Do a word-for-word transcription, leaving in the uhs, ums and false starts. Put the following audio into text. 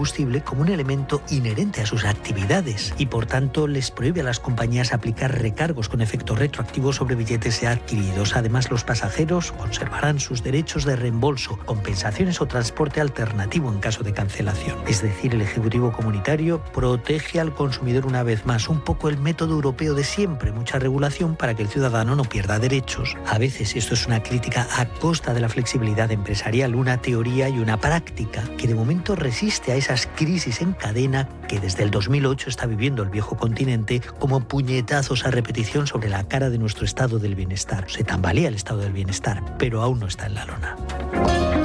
combustible como un elemento inherente a sus actividades y por tanto les prohíbe a las compañías aplicar recargos con efecto retroactivo sobre billetes ya adquiridos. Además, los pasajeros conservarán sus derechos de reembolso, compensaciones o transporte alternativo en caso de cancelación. Es decir, el Ejecutivo comunitario protege al consumidor una vez más, un poco el método europeo de siempre, mucha regulación para que el ciudadano no pierda derechos. A veces esto es una crítica a costa de la flexibilidad empresarial, una teoría y una práctica que de momento resiste a esas crisis en cadena que desde el dos mil ocho está viviendo el viejo continente como puñetazos a repetición sobre la cara de nuestro estado del bienestar. Se tambalea el estado del bienestar, pero aún no está en la lona.